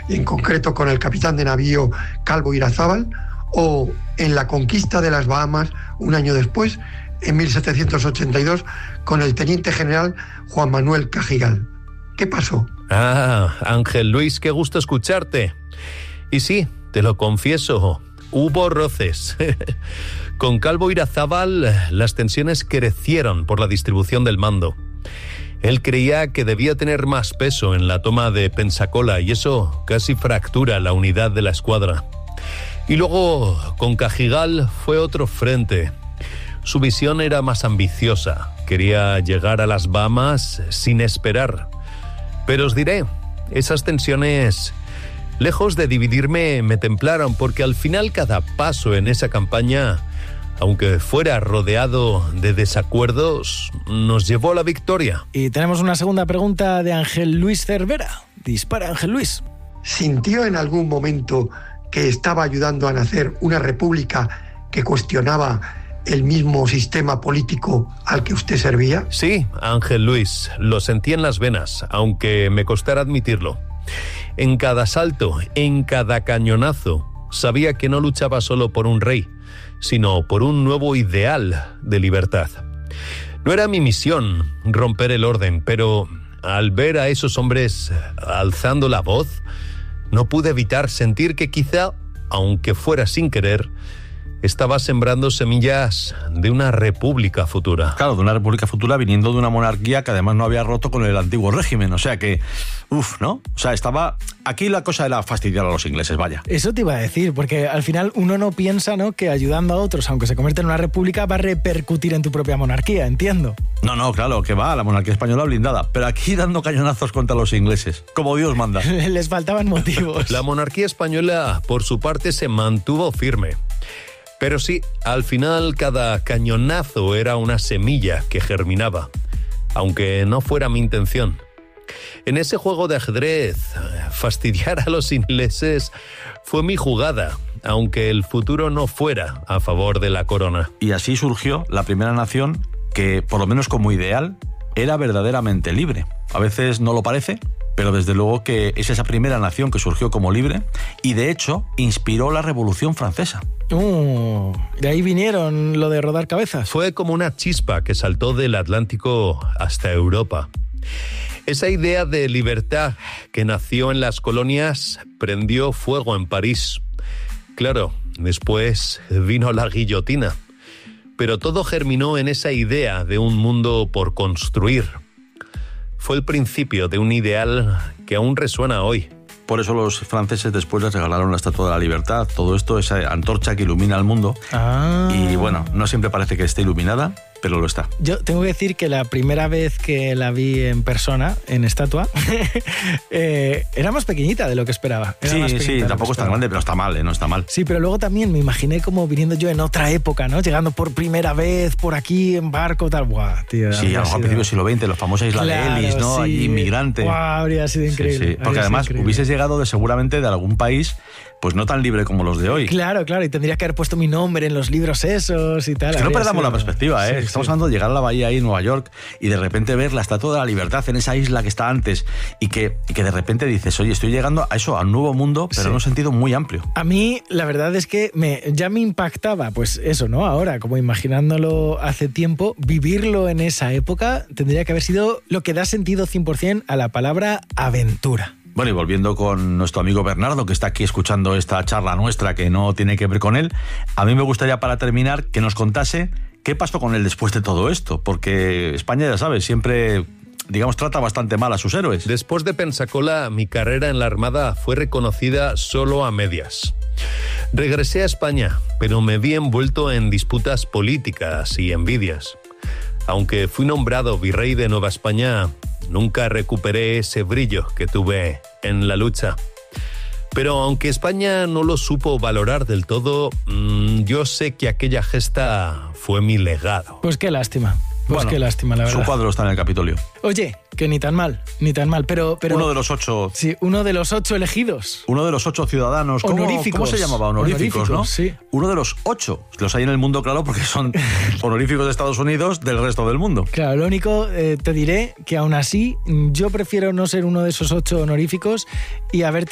y en concreto con el capitán de navío Calvo Irazábal, o en la conquista de las Bahamas un año después, en 1782, con el teniente general Juan Manuel Cajigal. ¿Qué pasó? Ángel Luis, qué gusto escucharte. Y sí, te lo confieso, hubo roces. Con Calvo Irazábal las tensiones crecieron por la distribución del mando. Él creía que debía tener más peso en la toma de Pensacola y eso casi fractura la unidad de la escuadra. Y luego, con Cajigal fue otro frente. Su visión era más ambiciosa. Quería llegar a las Bahamas sin esperar. Pero os diré, esas tensiones, lejos de dividirme, me templaron, porque al final cada paso en esa campaña, aunque fuera rodeado de desacuerdos, nos llevó a la victoria. Y tenemos una segunda pregunta de Ángel Luis Cervera. Dispara, Ángel Luis. ¿Sintió en algún momento que estaba ayudando a nacer una república que cuestionaba el mismo sistema político al que usted servía? Sí, Ángel Luis, lo sentí en las venas, aunque me costara admitirlo. En cada salto, en cada cañonazo, sabía que no luchaba solo por un rey, sino por un nuevo ideal de libertad. No era mi misión romper el orden, pero al ver a esos hombres alzando la voz, no pude evitar sentir que quizá, aunque fuera sin querer, estaba sembrando semillas de una república futura. Claro, de una república futura viniendo de una monarquía que además no había roto con el antiguo régimen, o sea que, ¿no? O sea, estaba... Aquí la cosa era fastidiar a los ingleses, vaya. Eso te iba a decir, porque al final uno no piensa, ¿no?, que ayudando a otros, aunque se convierta en una república, va a repercutir en tu propia monarquía, entiendo. No, claro, que va, la monarquía española blindada, pero aquí dando cañonazos contra los ingleses, como Dios manda. Les faltaban motivos. La monarquía española, por su parte, se mantuvo firme. Pero sí, al final cada cañonazo era una semilla que germinaba, aunque no fuera mi intención. En ese juego de ajedrez, fastidiar a los ingleses fue mi jugada, aunque el futuro no fuera a favor de la corona. Y así surgió la primera nación que, por lo menos como ideal, era verdaderamente libre. A veces no lo parece, pero desde luego que es esa primera nación que surgió como libre y de hecho inspiró la Revolución Francesa. De ahí vinieron lo de rodar cabezas. Fue como una chispa que saltó del Atlántico hasta Europa. Esa idea de libertad que nació en las colonias prendió fuego en París. Claro, después vino la guillotina. Pero todo germinó en esa idea de un mundo por construir. Fue el principio de un ideal que aún resuena hoy. Por eso los franceses después les regalaron la Estatua de la Libertad. Todo esto, esa antorcha que ilumina el mundo. Y bueno, no siempre parece que esté iluminada, pero lo está. Yo tengo que decir que la primera vez que la vi en persona, en estatua, era más pequeñita de lo que esperaba. Sí, tampoco es tan grande, pero está mal, no está mal. Sí, pero luego también me imaginé como viniendo yo en otra época, ¿no? Llegando por primera vez por aquí en barco, tal. Buah, tío. Sí, a lo mejor a principios del siglo XX, la famosa isla de Ellis, ¿no? Sí. Allí inmigrante. Buah, habría sido increíble. Sí. Porque además hubieses llegado seguramente de algún país pues no tan libre como los de hoy. Claro, y tendría que haber puesto mi nombre en los libros esos y tal. Es que no perdamos la perspectiva, Sí, Estamos hablando de llegar a la bahía ahí en Nueva York y de repente ver la Estatua de la Libertad en esa isla que está antes y que de repente dices, oye, estoy llegando a eso, a un nuevo mundo, pero en un sentido muy amplio. A mí, la verdad es que ya me impactaba, pues eso, ¿no? Ahora, como imaginándolo hace tiempo, vivirlo en esa época tendría que haber sido lo que da sentido 100% a la palabra aventura. Bueno, y volviendo con nuestro amigo Bernardo, que está aquí escuchando esta charla nuestra que no tiene que ver con él, a mí me gustaría, para terminar, que nos contase qué pasó con él después de todo esto, porque España, ya sabes, siempre, digamos, trata bastante mal a sus héroes. Después de Pensacola, mi carrera en la Armada fue reconocida solo a medias. Regresé a España, pero me vi envuelto en disputas políticas y envidias. Aunque fui nombrado virrey de Nueva España, nunca recuperé ese brillo que tuve en la lucha. Pero aunque España no lo supo valorar del todo, yo sé que aquella gesta fue mi legado. Pues qué lástima. Qué lástima, la verdad. Su cuadro está en el Capitolio. Oye, que ni tan mal, pero... Uno de los 8... Sí, uno de los 8 elegidos. Uno de los 8 ciudadanos... Honoríficos. ¿Cómo se llamaba? Honoríficos, ¿no? Sí. Uno de los 8. Los hay en el mundo, claro, porque son honoríficos de Estados Unidos del resto del mundo. Claro, lo único, te diré que aún así, yo prefiero no ser uno de esos 8 honoríficos y haber